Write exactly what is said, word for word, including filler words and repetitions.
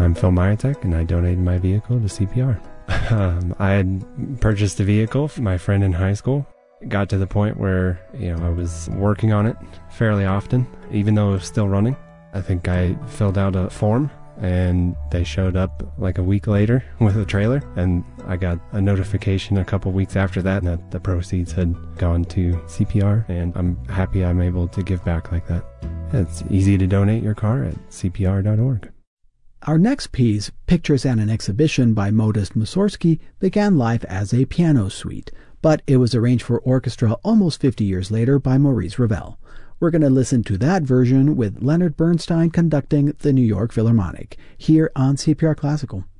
I'm Phil Myatek, and I donated my vehicle to C P R. um, I had purchased a vehicle for my friend in high school. It got to the point where, you know, I was working on it fairly often, even though it was still running. I think I filled out a form, and they showed up like a week later with a trailer, and I got a notification a couple weeks after that that the proceeds had gone to C P R, and I'm happy I'm able to give back like that. It's easy to donate your car at C P R dot org. Our next piece, Pictures and an Exhibition by Modest Mussorgsky, began life as a piano suite, but it was arranged for orchestra almost fifty years later by Maurice Ravel. We're going to listen to that version with Leonard Bernstein conducting the New York Philharmonic, here on C P R Classical.